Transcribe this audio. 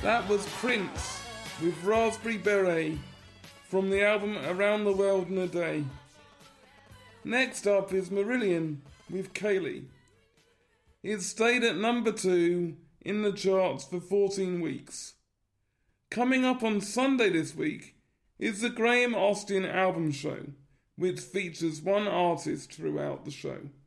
That was Prince with Raspberry Beret from the album Around the World in a Day. Next up is Marillion with Kaylee. It stayed at number 2 in the charts for 14 weeks. Coming up on Sunday this week is the Graham Austin album show, which features one artist throughout the show.